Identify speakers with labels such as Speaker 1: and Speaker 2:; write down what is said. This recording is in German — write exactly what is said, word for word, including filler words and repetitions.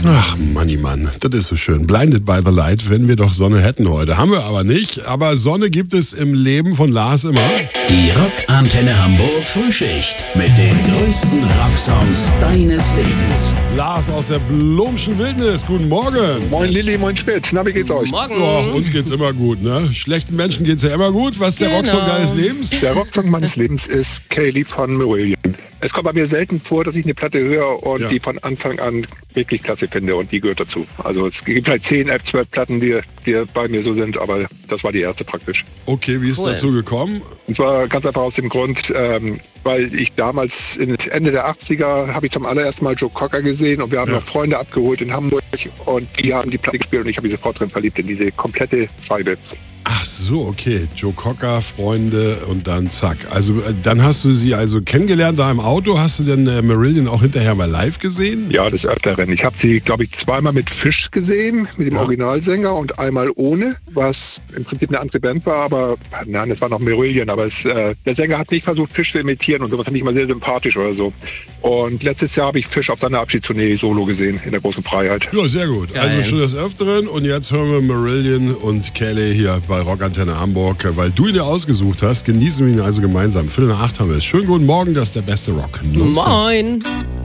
Speaker 1: Ach, Manni, Mann, das ist so schön. Blinded by the Light, wenn wir doch Sonne hätten heute. Haben wir aber nicht. Aber Sonne gibt es im Leben von Lars immer.
Speaker 2: Die Rockantenne Hamburg Frühschicht mit den größten Rocksongs deines Lebens.
Speaker 1: Lars aus der Blumschen Wildnis, guten Morgen.
Speaker 3: Moin Lilly, moin Spitz. Na, wie geht's euch?
Speaker 4: Morgen.
Speaker 1: Ja, uns geht's immer gut, ne? Schlechten Menschen geht's ja immer gut. Was ist der
Speaker 4: Genau.
Speaker 1: Rocksong deines Lebens?
Speaker 3: Der Rocksong meines Lebens ist Kaylee von Marillion. Es kommt bei mir selten vor, dass ich eine Platte höre und
Speaker 1: Ja.
Speaker 3: die von Anfang an wirklich klasse finde und die gehört dazu. Also es gibt halt zehn, elf, zwölf Platten, die, die bei mir so sind, aber das war die erste praktisch.
Speaker 1: Okay, wie ist
Speaker 4: Cool.
Speaker 1: dazu gekommen?
Speaker 3: Und zwar ganz einfach aus dem Grund, ähm, weil ich damals in Ende der achtziger habe ich zum allerersten Mal Joe Cocker gesehen und wir haben
Speaker 1: Ja.
Speaker 3: noch Freunde abgeholt in Hamburg und die haben die Platte gespielt und ich habe mich sofort drin verliebt in diese komplette Scheibe.
Speaker 1: Ach so, okay. Joe Cocker, Freunde und dann zack. Also äh, dann hast du sie also kennengelernt da im Auto. Hast du denn äh, Marillion auch hinterher mal live gesehen?
Speaker 3: Ja, des Öfteren. Ich habe sie, glaube ich, zweimal mit Fish gesehen, mit dem
Speaker 1: Ja.
Speaker 3: Originalsänger und einmal ohne, was im Prinzip eine andere Band war, aber nein, das war noch Marillion, aber es, äh, der Sänger hat nicht versucht, Fish zu imitieren und sowas fand ich mal sehr sympathisch oder so. Und letztes Jahr habe ich Fish auf seiner Abschiedstournee solo gesehen, in der großen Freiheit.
Speaker 1: Ja, sehr gut.
Speaker 4: Geil.
Speaker 1: Also schon des Öfteren und jetzt hören wir Marillion und Kelly hier bei Rockantenne Hamburg. Weil du ihn ja ausgesucht hast, genießen wir ihn also gemeinsam. Viertel nach acht haben wir es. Schönen guten Morgen, das ist der beste Rock.
Speaker 4: Moin.